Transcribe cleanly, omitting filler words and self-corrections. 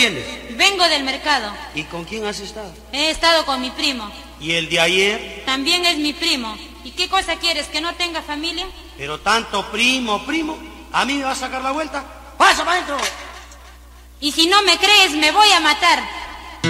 vienes? Vengo del mercado. ¿Y con quién has estado? He estado con mi primo. ¿Y el de ayer? También es mi primo. ¿Y qué cosa quieres, que no tenga familia? Pero tanto primo, ¿a mí me vas a sacar la vuelta? ¡Pasa para adentro! Y si no me crees, me voy a matar.